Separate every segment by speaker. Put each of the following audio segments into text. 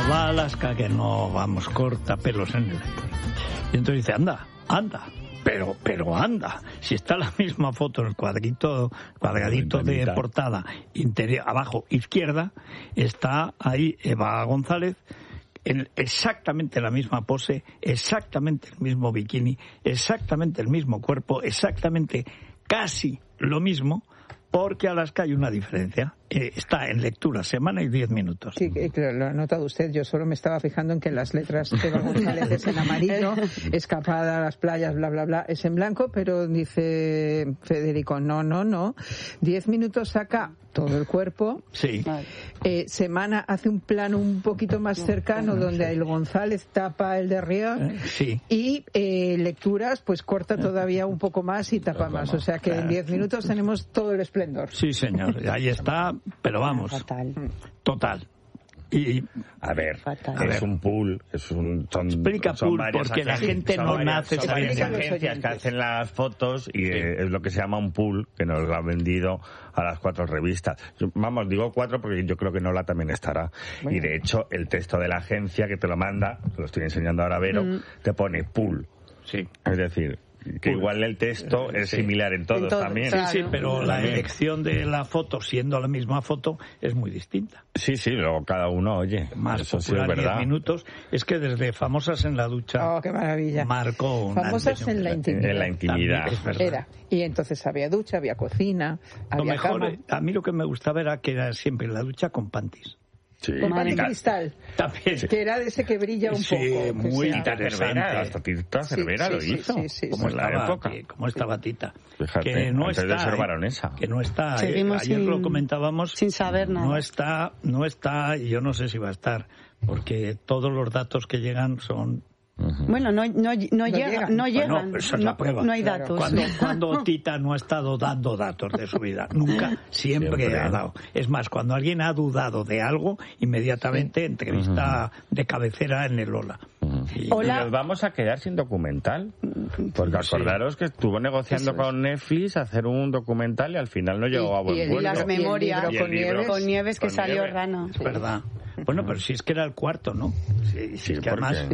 Speaker 1: va a Alaska, que no, vamos, corta pelos en el... Y entonces dice, anda, pero anda, si está la misma foto en el cuadradito de portada interior, abajo izquierda, está ahí Eva González en exactamente la misma pose, exactamente el mismo bikini, exactamente el mismo cuerpo, exactamente casi lo mismo, porque Alaska hay una diferencia. Está en lectura, semana y 10 minutos.
Speaker 2: Sí, lo ha notado usted. Yo solo me estaba fijando en que las letras de Eva González es en amarillo, escapada a las playas, bla, bla, bla, es en blanco, pero dice Federico, no. 10 minutos saca todo el cuerpo.
Speaker 1: Sí.
Speaker 2: Semana hace un plano un poquito más cercano donde el González tapa el de Ríos.
Speaker 1: Sí.
Speaker 2: Y lecturas, pues corta todavía un poco más y tapa más. O sea que en 10 minutos tenemos todo el esplendor.
Speaker 1: Sí, señor. Ahí está. Pero vamos, total. Y
Speaker 3: a ver, es un pool,
Speaker 1: explica
Speaker 3: son
Speaker 1: pool
Speaker 3: varias
Speaker 1: porque la gente no nace
Speaker 3: son varias
Speaker 1: sabiendo.
Speaker 3: agencias que hacen las fotos y es lo que se llama un pool, que nos lo han vendido a las 4 revistas. Vamos, digo 4 porque yo creo que Nola también estará. Bueno. Y de hecho el texto de la agencia que te lo manda, te lo estoy enseñando ahora Vero, te pone pool.
Speaker 1: Sí.
Speaker 3: Es decir, que igual el texto es similar en todos también.
Speaker 1: Sí, pero la elección de la foto, siendo la misma foto, es muy distinta.
Speaker 3: Sí, luego cada uno, oye,
Speaker 1: más
Speaker 3: eso
Speaker 1: popular,
Speaker 3: sí es verdad.
Speaker 1: 10 minutos, es que desde Famosas en la ducha...
Speaker 2: ¡Oh, qué maravilla!
Speaker 1: Marcó un
Speaker 2: Famosas en la intimidad.
Speaker 3: En la intimidad.
Speaker 2: Era. Y entonces había ducha, había cocina, había cama.
Speaker 1: A mí lo que me gustaba era que era siempre la ducha con panties.
Speaker 3: Sí.
Speaker 2: Con pan de cristal.
Speaker 1: También.
Speaker 2: Que era de ese que brilla un poco.
Speaker 1: Sí, muy interesante.
Speaker 3: Hasta Tita Cervera lo hizo.
Speaker 2: Sí,
Speaker 1: como estaba Tita.
Speaker 3: Fíjate,
Speaker 1: que no
Speaker 3: antes
Speaker 1: está,
Speaker 3: de ser baronesa.
Speaker 1: Que no está. Ayer lo comentábamos.
Speaker 4: Sin saber nada.
Speaker 1: No está, y yo no sé si va a estar, porque todos los datos que llegan son...
Speaker 4: Bueno, no llegan.
Speaker 1: Bueno, esa es la prueba.
Speaker 4: No hay datos.
Speaker 1: Cuando Tita no ha estado dando datos de su vida, nunca, siempre ha dado. Es más, cuando alguien ha dudado de algo, inmediatamente entrevista de cabecera en el Ola.
Speaker 3: Y nos vamos a quedar sin documental, porque acordaros que estuvo negociando con Netflix hacer un documental y al final no llegó a buen puerto.
Speaker 4: Y las memorias con Nieves que salió rana.
Speaker 1: Es verdad. Bueno, pero si es que era el cuarto, ¿no? Sí, es que además...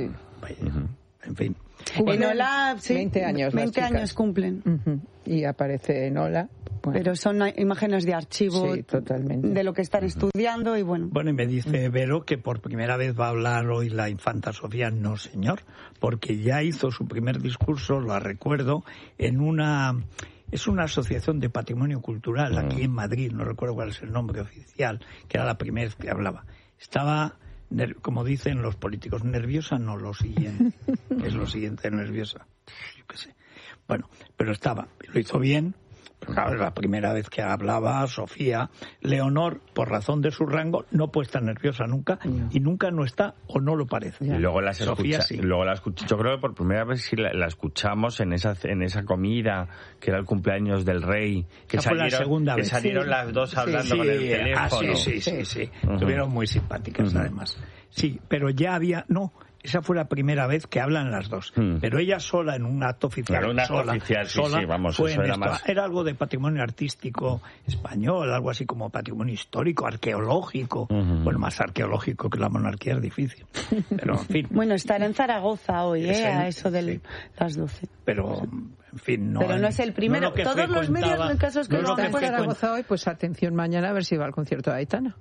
Speaker 1: En fin.
Speaker 4: En Ola,
Speaker 2: 20 años.
Speaker 4: 20 años cumplen.
Speaker 2: Y aparece en Ola.
Speaker 4: Bueno. Pero son imágenes de archivo de lo que están estudiando y bueno.
Speaker 1: Bueno, y me dice Vero que por primera vez va a hablar hoy la infanta Sofía. No, señor, porque ya hizo su primer discurso, lo recuerdo, en una... Es una asociación de patrimonio cultural aquí en Madrid, no recuerdo cuál es el nombre oficial, que era la primera vez que hablaba. Estaba... como dicen los políticos, nerviosa no, lo siguiente. ¿Qué es lo siguiente nerviosa? Yo qué sé. Bueno, pero lo hizo bien. Claro, es la primera vez que hablaba Sofía. Leonor, por razón de su rango, no puede estar nerviosa nunca y nunca no está o no lo parece.
Speaker 3: Y luego
Speaker 1: Sofía sí.
Speaker 3: Luego la escuché, yo creo que por primera vez sí la escuchamos en esa comida que era el cumpleaños del rey. Que
Speaker 1: fue la segunda vez.
Speaker 3: Que salieron las dos hablando con el teléfono.
Speaker 1: Sí. Estuvieron muy simpáticas además. Sí, pero ya había... No. Esa fue la primera vez que hablan las dos. Pero ella sola, en un acto oficial.
Speaker 3: Pero un acto oficial, sí, vamos,
Speaker 1: fue
Speaker 3: eso era más...
Speaker 1: Era algo de patrimonio artístico español, algo así como patrimonio histórico, arqueológico. Bueno, más arqueológico que la monarquía es difícil. Pero, en fin.
Speaker 4: Bueno, estará en Zaragoza hoy, a eso de las 12.
Speaker 1: Pero... En fin, no.
Speaker 4: Pero no es el primero.
Speaker 1: No
Speaker 4: todos los medios, en casos que
Speaker 2: no está en Zaragoza hoy, pues atención mañana a ver si va al concierto de Aitana.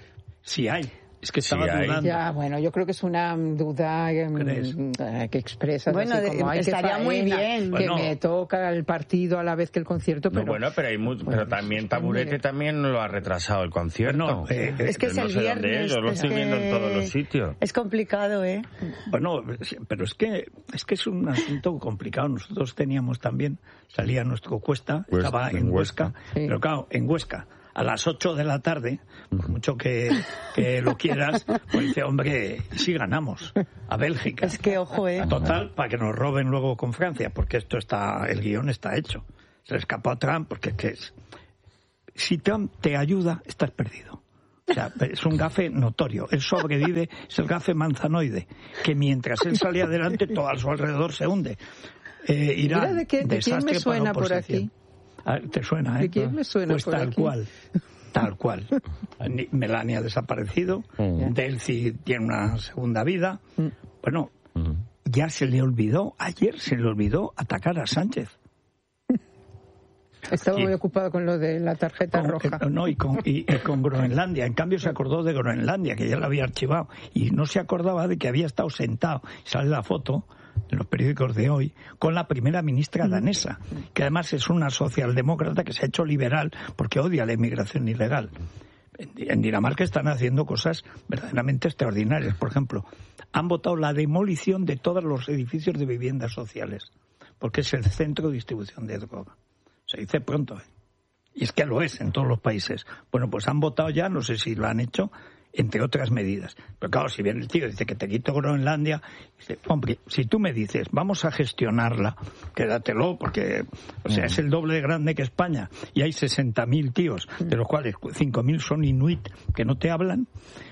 Speaker 1: Sí hay. Es que estaba dudando.
Speaker 2: Ya, bueno, yo creo que es una duda que expresas.
Speaker 4: Bueno,
Speaker 2: así como,
Speaker 4: estaría muy bien.
Speaker 2: Que me toca el partido a la vez que el concierto, pero...
Speaker 3: pero también Taburete también lo ha retrasado el concierto.
Speaker 4: Es que es el viernes.
Speaker 3: Yo lo estoy viendo en todos los sitios.
Speaker 4: Es complicado,
Speaker 1: Bueno, pero es que es un asunto complicado. Nosotros teníamos también, salía nuestro Cuesta, estaba en Huesca, pero claro, en Huesca, a las 8 de la tarde, por mucho que lo quieras, pues dice, hombre, sí ganamos a Bélgica.
Speaker 4: Es que, ojo,
Speaker 1: Total, para que nos roben luego con Francia, porque el guión está hecho. Se le escapó a Trump, porque si Trump te ayuda, estás perdido. O sea, es un gafe notorio. Él sobrevive, es el gafe manzanoide, que mientras él sale adelante, todo a su alrededor se hunde. Irán,
Speaker 2: mira de quién me suena por aquí.
Speaker 1: ¿Te suena,
Speaker 2: ¿De quién me suena
Speaker 1: pues
Speaker 2: por
Speaker 1: tal
Speaker 2: aquí?
Speaker 1: cual. Tal cual. Melania ha desaparecido, Delcy tiene una segunda vida. Bueno, ya se le olvidó, ayer se le olvidó atacar a Sánchez.
Speaker 2: Estaba muy ocupado con lo de la tarjeta roja.
Speaker 1: No, y con Groenlandia. En cambio se acordó de Groenlandia, que ya la había archivado. Y no se acordaba de que había estado sentado, sale la foto en los periódicos de hoy, con la primera ministra danesa, que además es una socialdemócrata que se ha hecho liberal porque odia la inmigración ilegal. En Dinamarca están haciendo cosas verdaderamente extraordinarias. Por ejemplo, han votado la demolición de todos los edificios de viviendas sociales, porque es el centro de distribución de droga. Se dice pronto, ¿eh? Y es que lo es en todos los países. Bueno, pues han votado ya, no sé si lo han hecho, entre otras medidas. Pero claro, si viene el tío y dice que te quito Groenlandia, dice, hombre, si tú me dices, vamos a gestionarla, quédatelo, porque es el doble de grande que España, y hay 60.000 tíos, de los cuales 5.000 son inuit, que no te hablan,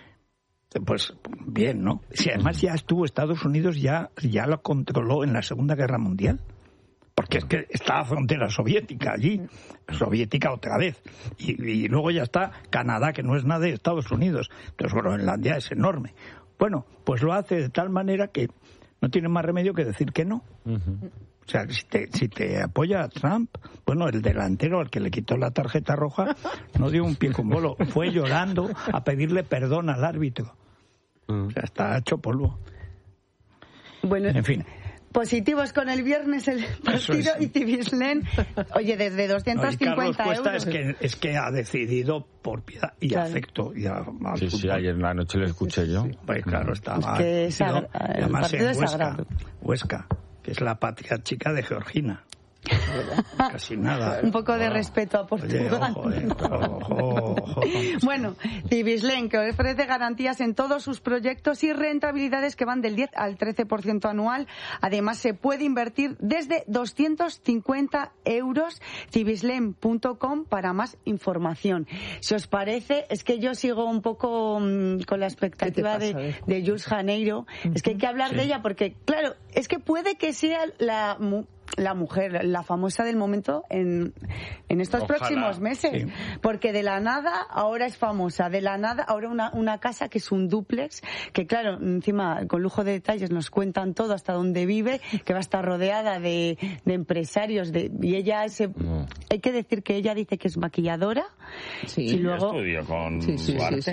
Speaker 1: pues bien, ¿no? Si además ya estuvo Estados Unidos, ya lo controló en la Segunda Guerra Mundial. Porque es que está la frontera soviética allí, soviética otra vez, y luego ya está Canadá, que no es nada de Estados Unidos, entonces Groenlandia es enorme. Bueno, pues lo hace de tal manera que no tiene más remedio que decir que no. O sea, si te apoya a Trump, bueno, el delantero al que le quitó la tarjeta roja no dio un pie con bolo, fue llorando a pedirle perdón al árbitro. O sea, está hecho polvo.
Speaker 4: Bueno,
Speaker 1: en fin.
Speaker 4: Positivos con el viernes el partido y Tibislén, oye, desde 250
Speaker 1: euros. Es que ha decidido por piedad y afecto.
Speaker 3: Sí, ayer en la noche lo escuché yo.
Speaker 1: Pues claro, estaba.
Speaker 4: Es que el partido es sagrado.
Speaker 1: Huesca, que es la patria chica de Georgina. Casi nada.
Speaker 4: Un poco de respeto a Portugal.
Speaker 1: Oye, ojo.
Speaker 4: Bueno, Tibislén, que ofrece garantías en todos sus proyectos y rentabilidades que van del 10 al 13% anual. Además, se puede invertir desde 250 euros. Tibislén.com para más información. Si os parece, es que yo sigo un poco con la expectativa de Jules Janeiro. Es que hay que hablar de ella porque, claro, es que puede que sea la mujer, la famosa del momento en estos próximos meses, porque de la nada ahora es famosa, de la nada ahora una casa que es un dúplex, que claro, encima con lujo de detalles nos cuentan todo, hasta dónde vive, que va a estar rodeada de empresarios, y ella hay que decir que ella dice que es maquilladora, y luego
Speaker 3: estudió con Duarte.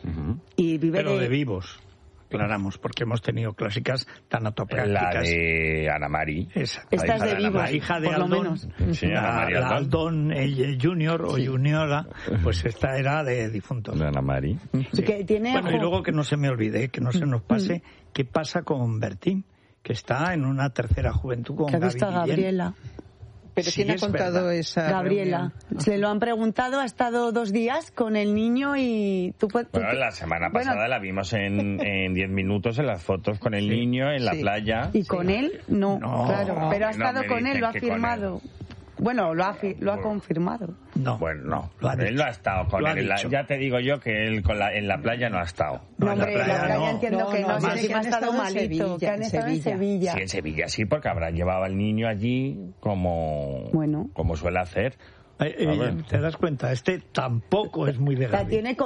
Speaker 4: Y vive
Speaker 1: de vivos. Aclaramos, porque hemos tenido clásicas tanatoprácticas.
Speaker 3: La de Ana Mari.
Speaker 4: Esta es de vivos,
Speaker 1: la hija de Aldón.
Speaker 3: Sí, Ana Mari
Speaker 1: Aldón Junior o Juniora, pues esta era de difuntos.
Speaker 3: De Ana Mari.
Speaker 4: Sí. Que tiene
Speaker 1: bueno, y luego que no se me olvide, que no se nos pase, ¿qué pasa con Bertín? Que está en una tercera juventud con
Speaker 4: Gaby Guillén. Gabriela.
Speaker 2: ¿Pero quién ha contado esa
Speaker 4: Gabriela.
Speaker 2: Reunión?
Speaker 4: Se lo han preguntado, ha estado 2 días con el niño y
Speaker 3: Bueno, la semana pasada la vimos en 10 minutos en las fotos con el niño en la playa.
Speaker 4: ¿Y con él? No, claro. Pero ha estado con él, lo ha firmado. Bueno, lo ha confirmado.
Speaker 1: No.
Speaker 3: Bueno, no. Él no ha estado con él. Ya te digo yo que él en la playa no ha estado.
Speaker 4: No, hombre, en la playa entiendo que no. Si ha estado malito. Que han estado en Sevilla.
Speaker 3: Sí, en Sevilla sí, porque habrán llevado al niño allí como suele hacer.
Speaker 1: ¿Te das cuenta? Este tampoco es muy legal.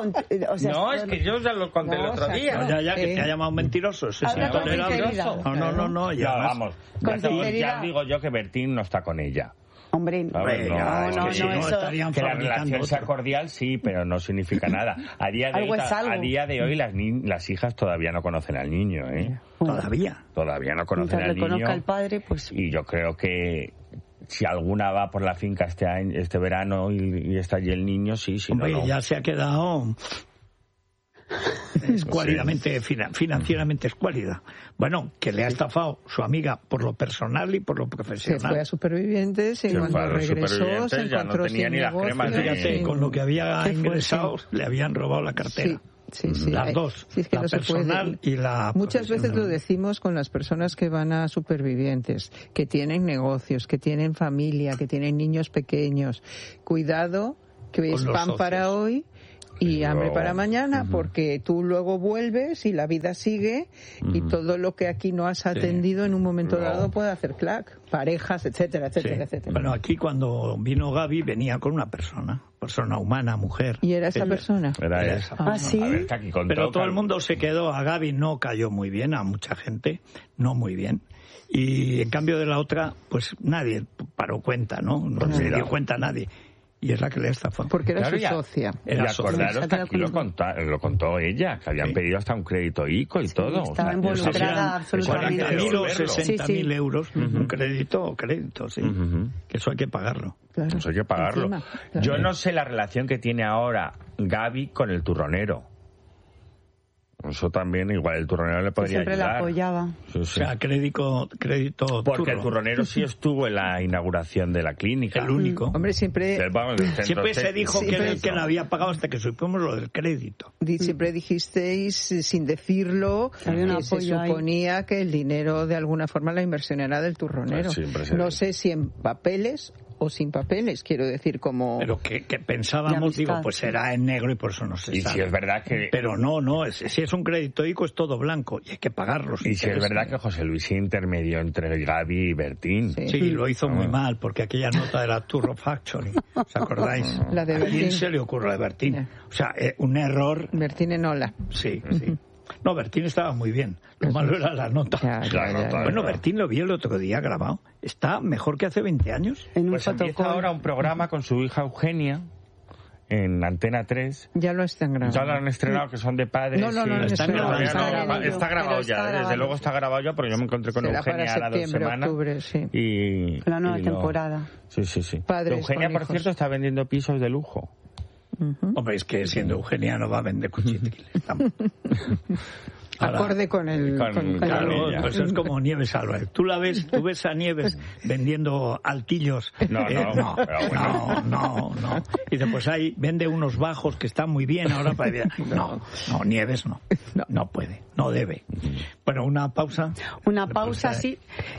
Speaker 3: No, es que yo ya lo conté el otro día.
Speaker 1: Ya que te ha llamado mentiroso. Es intolerable. No. Ya
Speaker 3: vamos. Ya digo yo que Bertín no está con ella.
Speaker 4: Hombre, no, eso.
Speaker 3: Que la relación sea cordial, sí, pero no significa nada. A día de hoy las hijas todavía no conocen al niño, ¿eh? Todavía no conocen al niño.
Speaker 4: Al padre, pues.
Speaker 3: Y yo creo que si alguna va por la finca este verano y está allí el niño, sí,
Speaker 1: no. Ya se ha quedado escuálidamente, financieramente escuálida. Bueno, que le ha estafado su amiga por lo personal y por lo profesional.
Speaker 2: Se fue a Supervivientes y cuando regresó se encontró sin negocio.
Speaker 1: Con lo que había ingresado le habían robado la cartera.
Speaker 2: Sí.
Speaker 1: Las dos,
Speaker 2: es que
Speaker 1: la personal y la
Speaker 2: Muchas veces lo decimos con las personas que van a Supervivientes, que tienen negocios, que tienen familia, que tienen niños pequeños. Cuidado, que es pan para hoy y hambre para mañana, porque tú luego vuelves y la vida sigue y todo lo que aquí no has atendido en un momento dado puede hacer clac, parejas, etcétera.
Speaker 1: Bueno, aquí cuando vino Gaby venía con una persona, persona humana, mujer.
Speaker 2: ¿Y era esa persona?
Speaker 3: Era
Speaker 1: esa.
Speaker 3: esa.
Speaker 4: ¿Ah, sí?
Speaker 3: A ver, que aquí contó,
Speaker 1: Pero todo el mundo se quedó, a Gaby no cayó muy bien, a mucha gente no muy bien. Y en cambio de la otra, pues nadie paró cuenta, ¿no? No se dio cuenta nadie. Y es la que le estafó.
Speaker 2: Porque era
Speaker 3: Claro,
Speaker 2: su
Speaker 3: ya.
Speaker 2: socia.
Speaker 3: Y
Speaker 1: Era
Speaker 3: acordaros
Speaker 4: socia.
Speaker 3: que aquí lo contó ella, que habían
Speaker 1: Sí.
Speaker 3: pedido hasta un crédito ICO y todo.
Speaker 4: estaba
Speaker 3: O sea,
Speaker 4: involucrada
Speaker 3: eso sí,
Speaker 4: absolutamente.
Speaker 3: eso hay que
Speaker 1: 40.000 o
Speaker 3: devolverlo.
Speaker 1: 60.000 euros, un crédito, sí.
Speaker 3: Ujú.
Speaker 1: Que eso hay que pagarlo.
Speaker 2: Claro.
Speaker 3: Eso hay que pagarlo.
Speaker 2: Encima, claro.
Speaker 3: Yo no sé la relación que tiene ahora Gaby con el turronero. Eso también, igual el turronero le
Speaker 4: Que
Speaker 3: podría
Speaker 4: siempre la
Speaker 3: ayudar.
Speaker 4: apoyaba.
Speaker 3: Sí,
Speaker 1: O
Speaker 3: sí.
Speaker 1: sea, crédito
Speaker 3: Porque el
Speaker 1: turro.
Speaker 3: turronero sí estuvo en la inauguración de la clínica.
Speaker 1: El único.
Speaker 2: Hombre, siempre
Speaker 3: Del centro
Speaker 1: Siempre se dijo
Speaker 3: estético.
Speaker 1: que era el que la había pagado hasta que supimos lo del crédito.
Speaker 2: Siempre dijisteis, sin decirlo,
Speaker 4: Había un
Speaker 2: que se
Speaker 4: apoyo ahí.
Speaker 2: suponía que el dinero, de alguna forma, la inversión era del turronero.
Speaker 3: Pues siempre se
Speaker 2: No
Speaker 3: dice.
Speaker 2: sé si en papeles o sin papeles, quiero decir, como...
Speaker 1: Pero que
Speaker 4: De
Speaker 1: pensábamos,
Speaker 4: amistad.
Speaker 1: digo, pues será en negro y por eso no se
Speaker 3: Y
Speaker 1: sabe.
Speaker 3: si es verdad que...
Speaker 1: Pero no, si es un crédito ICO es todo blanco y hay que pagarlo.
Speaker 3: Y si es verdad que José Luis se intermedió entre Gaby y Bertín.
Speaker 2: Sí.
Speaker 1: Sí, lo hizo muy mal, porque aquella nota de la Turro Factory, ¿os acordáis?
Speaker 2: La de
Speaker 1: ¿A quién
Speaker 2: Bertín.
Speaker 1: se le ocurre a Bertín?
Speaker 2: Ya.
Speaker 1: O sea, un error,
Speaker 2: Bertín Enola.
Speaker 1: sí. No, Bertín estaba muy bien. Lo malo era la nota.
Speaker 3: La nota.
Speaker 1: Bueno, Bertín lo vi el otro día grabado. Está mejor que hace 20 años.
Speaker 4: En un
Speaker 3: Pues empieza
Speaker 4: fotocall.
Speaker 3: ahora un programa con su hija Eugenia en Antena 3.
Speaker 2: Ya lo están grabando.
Speaker 3: Ya lo han estrenado, que son de padres.
Speaker 2: No, no, no,
Speaker 3: y-
Speaker 2: no,
Speaker 1: Están grabando.
Speaker 3: Todavía no,
Speaker 4: Está en ello,
Speaker 3: está grabado
Speaker 4: pero
Speaker 3: ya,
Speaker 4: está
Speaker 3: desde
Speaker 4: grabado.
Speaker 3: luego está grabado ya, porque yo me encontré con
Speaker 2: Será
Speaker 3: Eugenia
Speaker 2: para
Speaker 3: ahora 2
Speaker 2: septiembre,
Speaker 3: semanas.
Speaker 2: octubre, sí.
Speaker 3: Y,
Speaker 4: La nueva
Speaker 3: y
Speaker 4: temporada.
Speaker 3: Sí, sí, sí.
Speaker 2: Padres
Speaker 3: Eugenia,
Speaker 2: con
Speaker 3: por
Speaker 2: hijos.
Speaker 3: cierto, está vendiendo pisos de lujo.
Speaker 1: Hombre, es que siendo Eugenia no va a vender cuchitriles. Ahora,
Speaker 2: Acorde con el...
Speaker 3: con-
Speaker 1: Claro,
Speaker 3: ella.
Speaker 1: pues es como Nieves Álvarez. Tú ves a Nieves vendiendo altillos.
Speaker 3: No, no, pero bueno.
Speaker 1: no. Y después ahí vende unos bajos que están muy bien ahora para... No, Nieves no puede, no debe. Bueno, una pausa.
Speaker 4: Una pausa, sí.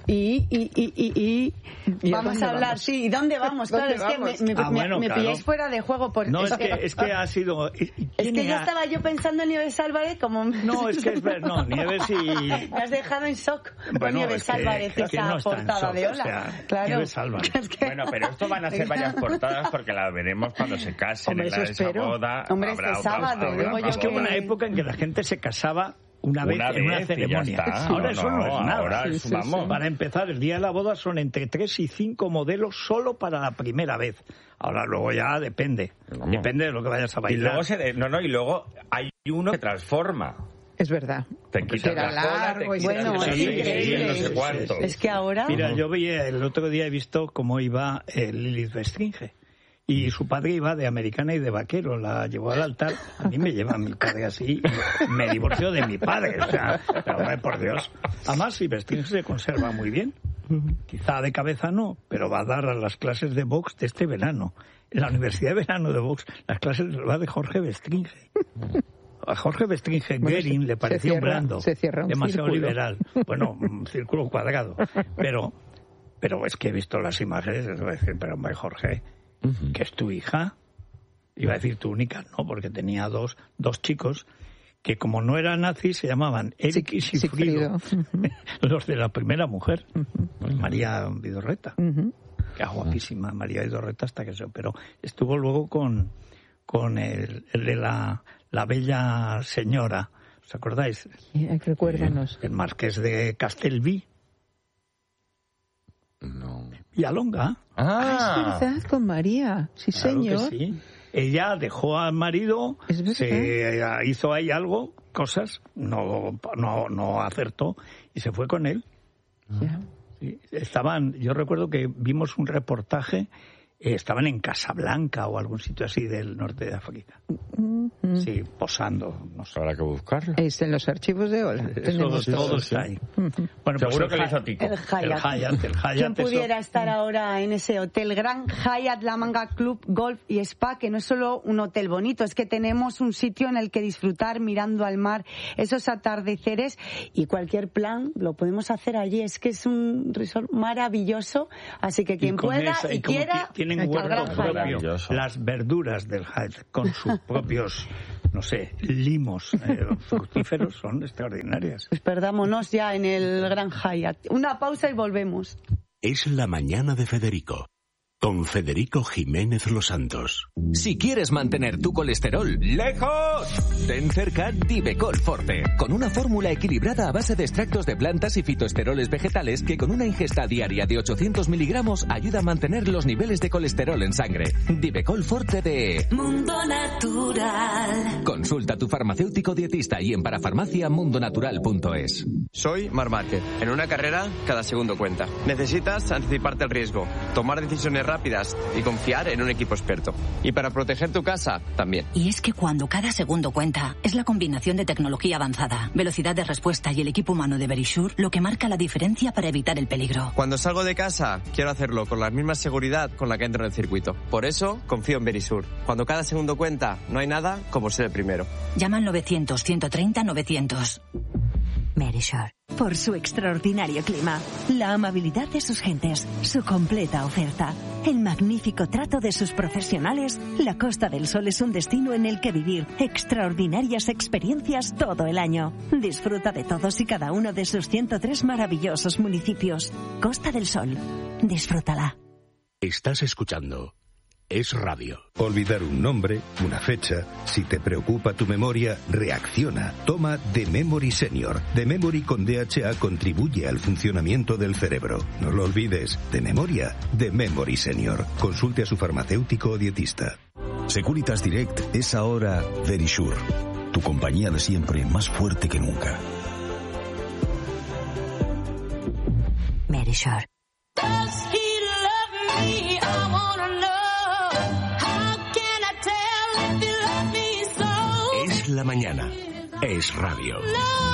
Speaker 4: Y
Speaker 2: ¿Y a
Speaker 4: vamos
Speaker 2: dónde
Speaker 4: a hablar,
Speaker 2: vamos?
Speaker 4: sí. ¿Y dónde vamos? Claro,
Speaker 2: ¿Dónde
Speaker 4: es que
Speaker 2: vamos?
Speaker 4: me
Speaker 1: Bueno, claro.
Speaker 4: pilláis fuera de juego.
Speaker 1: No, es que ha sido...
Speaker 4: Es que ya estaba yo pensando en Nieves Álvarez como...
Speaker 1: No, es que no, Nieves y...
Speaker 4: Me has dejado en shock con
Speaker 1: Bueno,
Speaker 4: Nieves
Speaker 1: es que-
Speaker 4: Álvarez,
Speaker 1: es que
Speaker 4: esa
Speaker 1: no está en
Speaker 4: portada
Speaker 1: shock,
Speaker 4: de
Speaker 1: o
Speaker 4: Hola.
Speaker 1: sea,
Speaker 4: Claro.
Speaker 1: Nieves Álvarez.
Speaker 4: Es que-
Speaker 3: Bueno, pero esto van a ser varias portadas porque las veremos cuando se casen
Speaker 2: Hombre,
Speaker 3: en la
Speaker 2: eso
Speaker 3: de esa
Speaker 2: espero.
Speaker 3: boda.
Speaker 4: Hombre,
Speaker 3: Habrá
Speaker 4: este
Speaker 3: otra-
Speaker 4: sábado,
Speaker 3: habrá
Speaker 4: digo yo
Speaker 1: Es que hubo
Speaker 3: otra
Speaker 1: una
Speaker 3: boda.
Speaker 1: época en que la gente se casaba una vez en una
Speaker 3: y ya
Speaker 1: ceremonia.
Speaker 3: está.
Speaker 1: Ahora eso no es nada.
Speaker 3: Ahora es, vamos.
Speaker 1: Para empezar, el día de la boda son entre 3 y 5 modelos solo para la primera vez. Ahora luego ya depende.
Speaker 3: Vamos.
Speaker 1: Depende de lo que vayas a
Speaker 3: Y
Speaker 1: bailar.
Speaker 3: luego y luego hay uno que transforma.
Speaker 2: Es verdad.
Speaker 3: Te quitas
Speaker 2: Era
Speaker 3: la cola,
Speaker 2: largo
Speaker 3: te
Speaker 2: y
Speaker 3: quitas
Speaker 4: Bueno,
Speaker 3: el
Speaker 4: es
Speaker 3: sí,
Speaker 4: increíble.
Speaker 3: no sé cuánto.
Speaker 4: Es que ahora...
Speaker 1: Mira, yo veía el otro día, he visto cómo iba Lilith Bestringe. Y su padre iba de americana y de vaquero, la llevó al altar. A mí me lleva mi padre así, y me divorció de mi padre, o sea, hombre, por Dios. Además, si Bestringe se conserva muy bien, quizá de cabeza no, pero va a dar a las clases de box de este verano. En la Universidad de Verano de Box, las clases las va de Jorge Bestringe. A Jorge Bestringe
Speaker 2: Bueno,
Speaker 1: Goering le pareció blando,
Speaker 2: se cierra un
Speaker 1: demasiado
Speaker 2: círculo.
Speaker 1: liberal. Bueno, un círculo cuadrado. Pero es que he visto las imágenes, y voy a decir, pero hombre, Jorge, que es tu hija, iba a decir tu única, no, porque tenía dos chicos que como no eran nazis se llamaban Eric y Sigfrido, los de la primera mujer, María Vidorreta, que es guapísima María Vidorreta hasta que se operó. Estuvo luego con el de la bella señora, ¿os acordáis?
Speaker 2: Recuérdanos.
Speaker 1: El marqués de Castelví.
Speaker 3: No.
Speaker 1: Villalonga.
Speaker 2: Es verdad, con María. Sí,
Speaker 1: Claro que
Speaker 2: señor.
Speaker 1: sí. Ella dejó al marido,
Speaker 2: Es verdad.
Speaker 1: se hizo ahí algo, cosas, no acertó y se fue con él.
Speaker 2: Ya.
Speaker 1: Sí, yo recuerdo que vimos un reportaje, estaban en Casablanca o algún sitio así del norte de África. Sí, posando, no sé.
Speaker 3: Habrá que buscarlo.
Speaker 2: Es en los archivos de Hola. Tenemos
Speaker 1: Todo
Speaker 2: todo.
Speaker 1: está ahí. Bueno,
Speaker 3: Seguro que
Speaker 1: el
Speaker 3: le hizo
Speaker 1: Hyatt-
Speaker 3: tico.
Speaker 4: El Hyatt.
Speaker 1: El Hyatt.
Speaker 4: ¿Quién
Speaker 1: eso-
Speaker 4: pudiera estar ahora en ese hotel Gran Hyatt La Manga Club, Golf y Spa, que no es solo un hotel bonito, es que tenemos un sitio en el que disfrutar mirando al mar, esos atardeceres, y cualquier plan lo podemos hacer allí. Es que es un resort maravilloso, así que quien
Speaker 1: con
Speaker 4: pueda
Speaker 1: esa-
Speaker 4: y
Speaker 1: como
Speaker 4: quiera,
Speaker 1: tienen
Speaker 4: al
Speaker 1: huerto
Speaker 4: Gran Hyatt.
Speaker 1: propio,
Speaker 3: Maravilloso.
Speaker 1: las verduras del Hyatt con sus propios, no sé, limos fructíferos son extraordinarias.
Speaker 4: Pues perdámonos ya en el Gran Hyatt. Una pausa y volvemos.
Speaker 5: Es la mañana de Federico, con Federico Jiménez Los Santos.
Speaker 6: Si quieres mantener tu colesterol lejos, ten cerca Divecol Forte, con una fórmula equilibrada a base de extractos de plantas y fitoesteroles vegetales que con una ingesta diaria de 800 miligramos ayuda a mantener los niveles de colesterol en sangre. Divecol Forte de
Speaker 7: Mundo Natural.
Speaker 6: Consulta a tu farmacéutico dietista y en parafarmaciamundonatural.es.
Speaker 8: Soy Marc Márquez. En una carrera, cada segundo cuenta. Necesitas anticiparte al riesgo, tomar decisiones rápidas y confiar en un equipo experto. Y para proteger tu casa, también.
Speaker 7: Y es que cuando cada segundo cuenta, es la combinación de tecnología avanzada, velocidad de respuesta y el equipo humano de Verisure lo que marca la diferencia para evitar el peligro.
Speaker 8: Cuando salgo de casa, quiero hacerlo con la misma seguridad con la que entro en el circuito. Por eso, confío en Verisure. Cuando cada segundo cuenta, no hay nada como ser el primero.
Speaker 7: Llama al 900-130-900.
Speaker 9: Verisure. Por su extraordinario clima, la amabilidad de sus gentes, su completa oferta, el magnífico trato de sus profesionales, la Costa del Sol es un destino en el que vivir extraordinarias experiencias todo el año. Disfruta de todos y cada uno de sus 103 maravillosos municipios. Costa del Sol. Disfrútala.
Speaker 5: Estás escuchando Es Radio.
Speaker 10: Olvidar un nombre, una fecha. Si te preocupa tu memoria, reacciona. Toma The Memory Senior. The Memory con DHA contribuye al funcionamiento del cerebro. No lo olvides. De memoria, The Memory Senior. Consulte a su farmacéutico o dietista.
Speaker 11: Securitas Direct es ahora Verisure. Tu compañía de siempre, más fuerte que nunca.
Speaker 9: Verisure.
Speaker 5: Es la mañana. Es Radio.